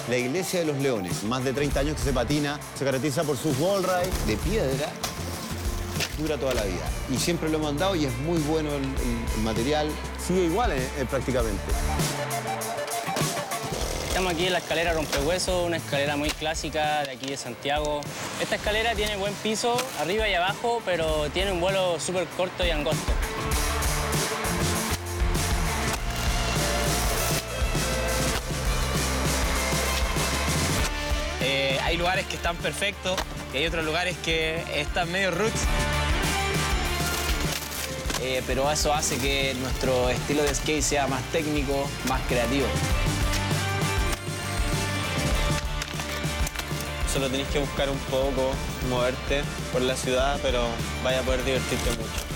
La Iglesia de los Leones, más de 30 años que se patina, se caracteriza por sus wall rides de piedra, dura toda la vida. Y siempre lo hemos andado y es muy bueno el material, sigue igual prácticamente. Estamos aquí en la escalera Rompehueso, una escalera muy clásica de aquí de Santiago. Esta escalera tiene buen piso, arriba y abajo, pero tiene un vuelo súper corto y angosto. Hay lugares que están perfectos y hay otros lugares que están medio roots. Pero eso hace que nuestro estilo de skate sea más técnico, más creativo. Solo tenés que buscar un poco, moverte por la ciudad, pero vaya a poder divertirte mucho.